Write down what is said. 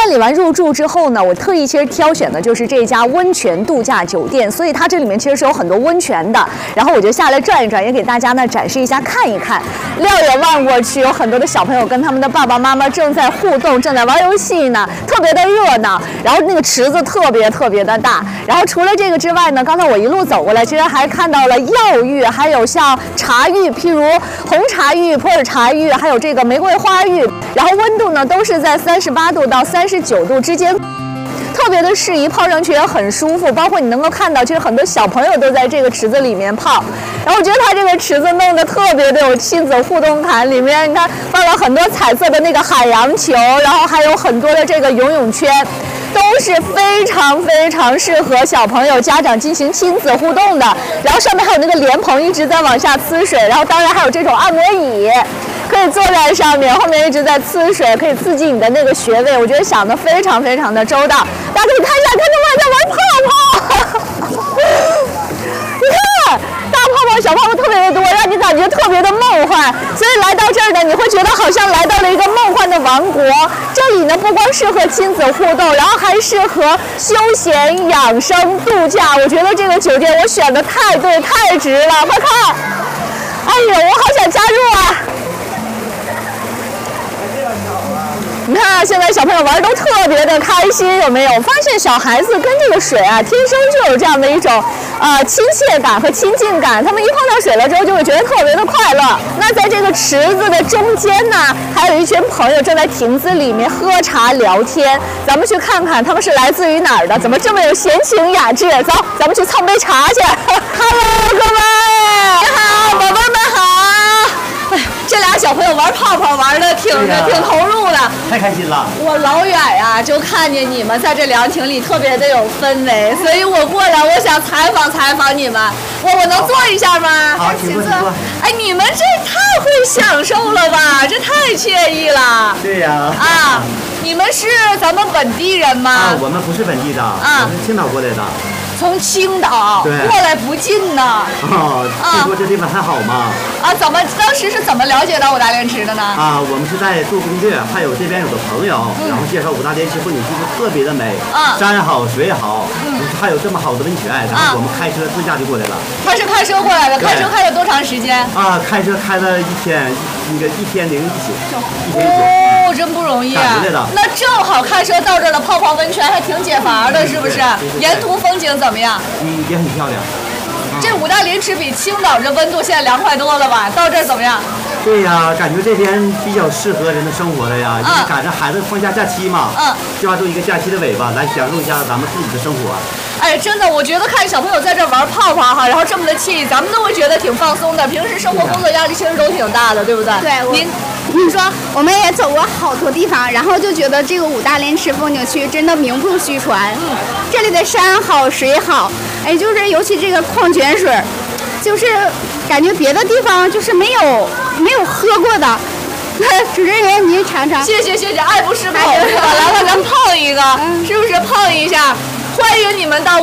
办理完入住之后呢，我特意其实挑选的就是这家温泉度假酒店，所以它这里面其实是有很多温泉的。然后我就下来转一转，也给大家呢展示一下看一看。撂眼望过去，有很多的小朋友跟他们的爸爸妈妈正在互动，正在玩游戏呢，特别的热闹。然后那个池子特别的大。然后除了这个之外呢，刚才我一路走过来，其实还看到了药浴，还有像茶浴，譬如红茶浴、普洱茶浴，还有这个玫瑰花浴。然后温度呢都是在38度到39度之间。特别的适宜，泡上去也很舒服，包括你能够看到，其实很多小朋友都在这个池子里面泡。然后我觉得它这个池子弄得特别的有亲子互动感，里面你看放了很多彩色的那个海洋球，然后还有很多的这个游泳圈，都是非常适合小朋友家长进行亲子互动的。然后上面还有那个莲蓬一直在往下呲水，然后当然还有这种按摩椅。可以坐在上面，后面一直在呲水，可以刺激你的那个穴位。我觉得想得非常的周到。大家可以看一下，看着我在玩泡泡，你看大泡泡、小泡泡特别的多，让你感觉特别的梦幻。所以来到这儿呢，你会觉得好像来到了一个梦幻的王国。这里呢，不光适合亲子互动，然后还适合休闲、养生、度假。我觉得这个酒店我选的太对、太值了。快看，哎呦，我好想加入啊！你看，现在小朋友玩都特别的开心，有没有？发现小孩子跟这个水啊，天生就有这样的一种亲切感和亲近感。他们一碰到水了之后，就会觉得特别的快乐。那在这个池子的中间呢，还有一群朋友正在亭子里面喝茶聊天。咱们去看看他们是来自于哪儿的，怎么这么有闲情雅致？走，咱们去蹭杯茶去。Hello， 各位，你好，宝贝们好。这俩小朋友玩泡泡玩的挺投入的， 太开心了。 我老远呀就看见你们在这凉亭里特别的有氛围，所以我过来我想采访你们。我能坐一下吗？ 好，请坐。 哎，你们这太会享受了吧，这太惬意了。 对呀。 啊，你们是咱们本地人吗？ 啊，我们不是本地的，我是青岛过来的。 从青岛过来不近呢。 哦，听说这地方还好吗？ 啊，当时是怎么了解到五大连池的呢？ 啊，我们是在做攻略，还有这边有的朋友，然后介绍五大连池风景区是特别的美，山好水好，还有这么好的温泉，然后我们开车自驾就过来了。 他是开车过来的，开车开了多长时间？ 啊，开车开了一天0一宿， 哦，真不容易啊！那正好开车到这儿了，泡泡温泉还挺解乏的，是不是？沿途风景怎么样？ 也很漂亮。 这五大连池比青岛这温度现在凉快多了吧？到这儿怎么样？ 对呀，感觉这边比较适合人的生活的呀，因为赶上孩子放假期嘛，抓住一个假期的尾巴来享受一下咱们自己的生活。 哎，真的，我觉得看小朋友在这玩泡泡哈，然后这么的惬意，咱们都会觉得挺放松的。平时生活工作压力其实都挺大的，对不对？ 对，您说，我们也走过好多地方，然后就觉得这个五大连池风景区真的名不虚传。这里的山好水好，哎，就是尤其这个矿泉水，就是感觉别的地方就是没有喝过的。主持人您尝尝。谢谢，爱不释口。来了，咱泡一个，是不是泡一下？欢迎你们到